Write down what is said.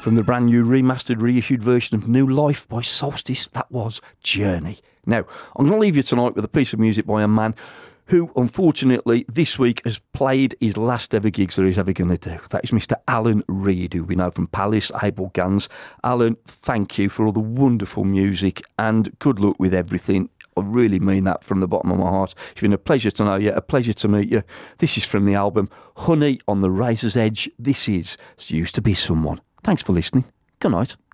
from the brand new remastered, reissued version of New Life by Solstice. That was Journey. Now, I'm going to leave you tonight with a piece of music by a man who, unfortunately, this week has played his last ever gigs that he's ever going to do. That is Mr. Alan Reid, who we know from Palace, Abel Guns. Alan, thank you for all the wonderful music and good luck with everything. I really mean that from the bottom of my heart. It's been a pleasure to know you, a pleasure to meet you. This is from the album Honey on the Razor's Edge. This is Used to Be Someone. Thanks for listening. Good night.